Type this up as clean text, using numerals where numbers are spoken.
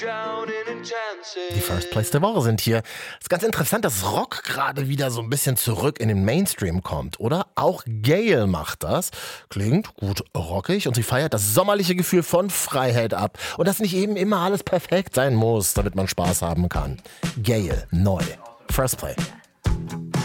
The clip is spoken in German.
Die First Place der Woche sind hier. Es ist ganz interessant, dass Rock gerade wieder so ein bisschen zurück in den Mainstream kommt, oder? Auch Gayle macht das. Klingt gut rockig und sie feiert das sommerliche Gefühl von Freiheit ab. Und dass nicht eben immer alles perfekt sein muss, damit man Spaß haben kann. Gayle, neu. First Play.